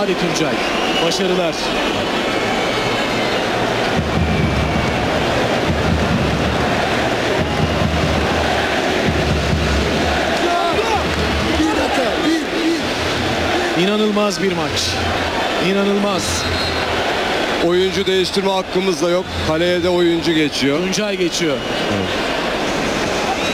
Hadi Tuncay. Başarılar. İnanılmaz bir maç. İnanılmaz. Oyuncu değiştirme hakkımız da yok. Kaleye de oyuncu geçiyor. Tuncay geçiyor. Evet.